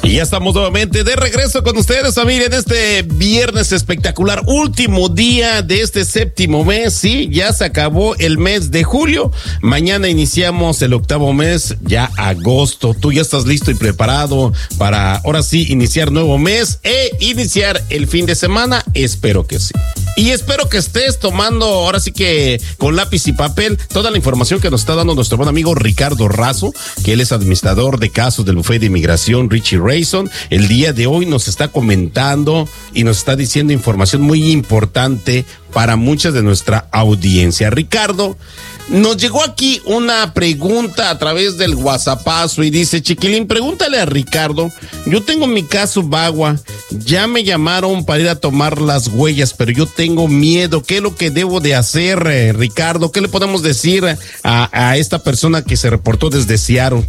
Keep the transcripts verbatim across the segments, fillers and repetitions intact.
Y ya estamos nuevamente de regreso con ustedes, familia, en este viernes espectacular, último día de este séptimo mes. Sí, ya se acabó el mes de julio. Mañana iniciamos el octavo mes, ya agosto. Tú ya estás listo y preparado para ahora sí iniciar nuevo mes e iniciar el fin de semana. Espero que sí. Y espero que estés tomando ahora sí que con lápiz y papel toda la información que nos está dando nuestro buen amigo Ricardo Razo, que él es administrador de casos del Bufete de Inmigración Richie Rayson. El día de hoy nos está comentando y nos está diciendo información muy importante para muchas de nuestra audiencia. Ricardo, nos llegó aquí una pregunta a través del WhatsAppazo y dice: Chiquilín, pregúntale a Ricardo, yo tengo mi caso Bagua, ya me llamaron para ir a tomar las huellas, pero yo tengo miedo. ¿Qué es lo que debo de hacer, eh, Ricardo? ¿Qué le podemos decir a, a esta persona que se reportó desde Seattle?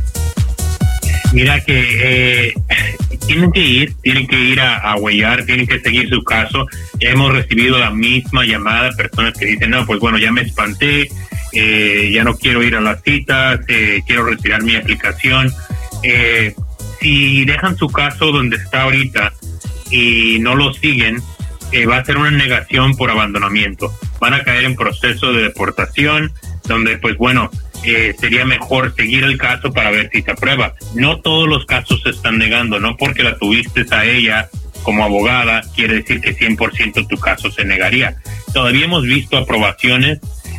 Mira que eh, tienen que ir, tienen que ir a, a huellar, tienen que seguir su caso. Ya hemos recibido la misma llamada, personas que dicen, no, pues bueno, ya me espanté, eh, ya no quiero ir a las citas, eh, quiero retirar mi aplicación. Eh, si dejan su caso donde está ahorita y no lo siguen, eh, va a ser una negación por abandonamiento. Van a caer en proceso de deportación, donde pues bueno, Eh, sería mejor seguir el caso para ver si se aprueba. No todos los casos se están negando, no porque la tuviste a ella como abogada quiere decir que cien por ciento tu caso se negaría. Todavía hemos visto aprobaciones,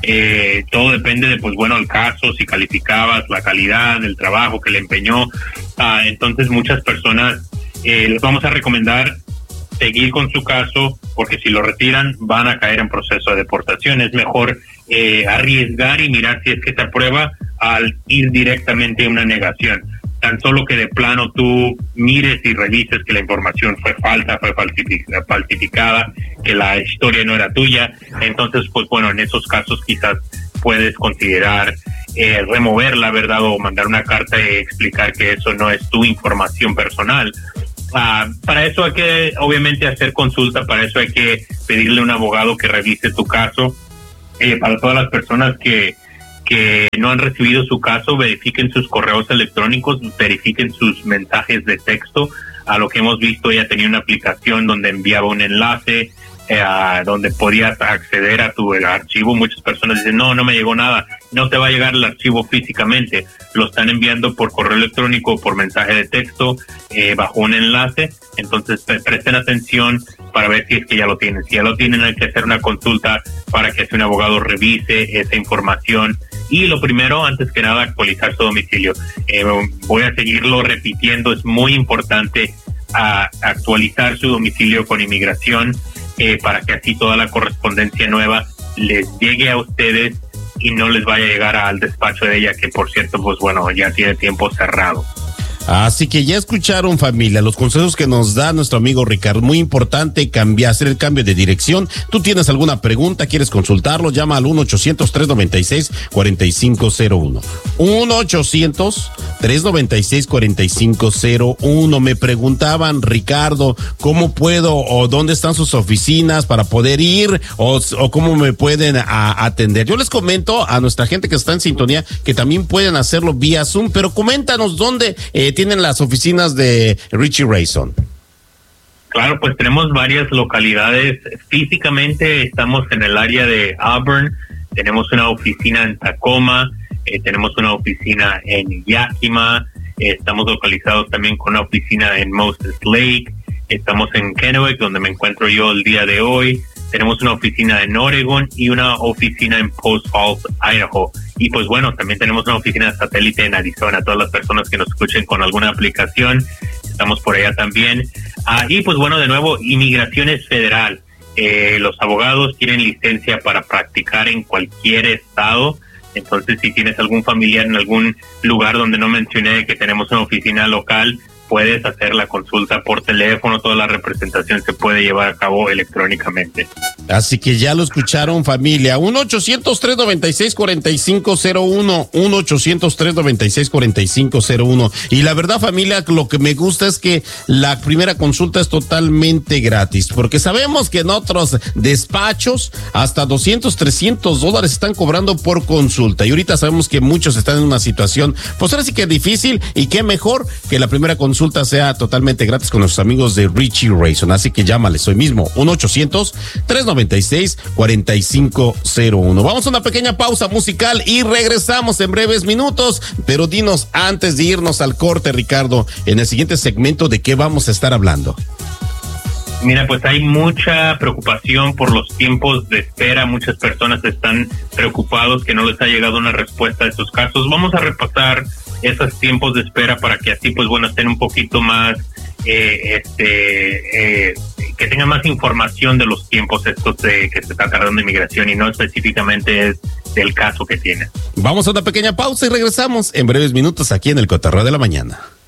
eh, todo depende de pues bueno el caso, si calificabas, la calidad del trabajo que le empeñó. Ah, entonces muchas personas eh, les vamos a recomendar seguir con su caso, porque si lo retiran van a caer en proceso de deportación. Es mejor eh, arriesgar y mirar si es que se aprueba al ir directamente a una negación. Tan solo que de plano tú mires y revises que la información fue falsa, fue falsificada, falsificada, que la historia no era tuya. Entonces, pues bueno, en esos casos quizás puedes considerar eh, remover la verdad o mandar una carta y explicar que eso no es tu información personal. Uh, para eso hay que obviamente hacer consulta, para eso hay que pedirle a un abogado que revise tu caso. Eh, para todas las personas que, que no han recibido su caso, verifiquen sus correos electrónicos, verifiquen sus mensajes de texto. A lo que hemos visto, ella tenía una aplicación donde enviaba un enlace, eh, donde podías acceder a tu archivo. Muchas personas dicen, no, no me llegó nada. No te va a llegar el archivo físicamente, lo están enviando por correo electrónico o por mensaje de texto, eh, bajo un enlace. Entonces presten atención para ver si es que ya lo tienen. Si ya lo tienen, hay que hacer una consulta para que un abogado revise esa información. Y lo primero, antes que nada, actualizar su domicilio. Eh, voy a seguirlo repitiendo, es muy importante a, actualizar su domicilio con inmigración, eh, para que así toda la correspondencia nueva les llegue a ustedes y no les vaya a llegar al despacho de ella, que por cierto, pues bueno, ya tiene tiempo cerrado. Así que ya escucharon, familia, los consejos que nos da nuestro amigo Ricardo. Muy importante cambiar, hacer el cambio de dirección. Tú tienes alguna pregunta, quieres consultarlo, llama al uno ochocientos, tres noventa y seis, cuarenta y cinco cero uno. uno ochocientos, tres noventa y seis, cuarenta y cinco cero uno. Me preguntaban, Ricardo, ¿cómo puedo o dónde están sus oficinas para poder ir o, o cómo me pueden a, atender? Yo les comento a nuestra gente que está en sintonía que también pueden hacerlo vía Zoom, pero coméntanos dónde eh, tienen las oficinas de Richie Rayson. Claro, pues tenemos varias localidades. Físicamente estamos en el área de Auburn, tenemos una oficina en Tacoma, eh, tenemos una oficina en Yakima, eh, estamos localizados también con una oficina en Moses Lake, estamos en Kennewick, donde me encuentro yo el día de hoy, tenemos una oficina en Oregon y una oficina en Post Falls, Idaho. Y pues bueno, también tenemos una oficina de satélite en Arizona. Todas las personas que nos escuchen con alguna aplicación, estamos por allá también. Ah, y pues bueno, de nuevo, inmigración es federal. Eh, los abogados tienen licencia para practicar en cualquier estado. Entonces, si tienes algún familiar en algún lugar donde no mencioné que tenemos una oficina local, puedes hacer la consulta por teléfono, toda la representación se puede llevar a cabo electrónicamente. Así que ya lo escucharon, familia. uno ochocientos, tres noventa y seis, cuarenta y cinco cero uno. uno ochocientos, tres noventa y seis, cuarenta y cinco cero uno. Y la verdad, familia, lo que me gusta es que la primera consulta es totalmente gratis, porque sabemos que en otros despachos hasta doscientos, trescientos dólares están cobrando por consulta. Y ahorita sabemos que muchos están en una situación, pues ahora sí que es difícil, y qué mejor que la primera consulta consulta sea totalmente gratis con nuestros amigos de Richie Rayson. Así que llámales hoy mismo, uno ochocientos, tres noventa y seis, cuarenta y cinco cero uno. Vamos a una pequeña pausa musical y regresamos en breves minutos. Pero dinos, antes de irnos al corte, Ricardo, en el siguiente segmento, ¿de qué vamos a estar hablando? Mira, pues hay mucha preocupación por los tiempos de espera. Muchas personas están preocupados que no les ha llegado una respuesta a estos casos. Vamos a repasar esos tiempos de espera para que así, pues bueno, estén un poquito más, eh, este, eh, que tengan más información de los tiempos estos de, que se está tardando inmigración y no específicamente es del caso que tiene. Vamos a una pequeña pausa y regresamos en breves minutos aquí en el Cotorreo de la Mañana.